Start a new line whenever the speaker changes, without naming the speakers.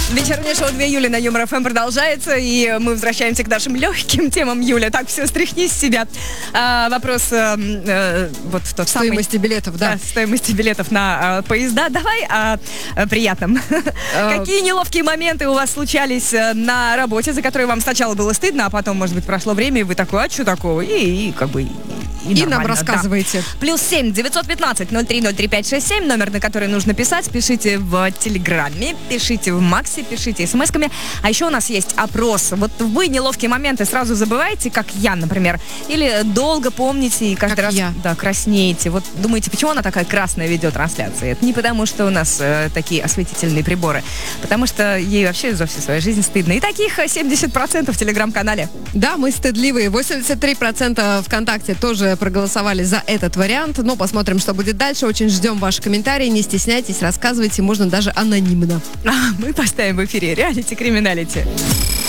Вечернее шоу 2 Юли на Юмор ФМ продолжается, и мы возвращаемся к нашим легким темам. Юля, так, все, стряхни с себя. Вопрос вот тот
стоимости билетов, да.
Стоимости билетов на поезда. Давай о приятном. Какие неловкие моменты у вас случались на работе, за которые вам сначала было стыдно, а потом, может быть, прошло время, и вы такой, а что такого? И как бы...
И нам рассказывайте.
Да. +7 915 03 03 567, номер, на который нужно писать. Пишите в Телеграме, пишите в Максе, пишите смс-ками. А еще у нас есть опрос. Вот вы неловкие моменты сразу забываете, как я, например, или долго помните и каждый раз краснеете. Вот думаете, почему она такая красная видеотрансляция? Это не потому, что у нас такие осветительные приборы, потому что ей вообще за всю свою жизнь стыдно. И таких 70% в Телеграм-канале.
Да, мы стыдливые. 83% ВКонтакте тоже проголосовали за этот вариант. Но посмотрим, что будет дальше. Очень ждем ваши комментарии. Не стесняйтесь, рассказывайте. Можно даже анонимно.
Мы поставим в эфире реалити-криминалити.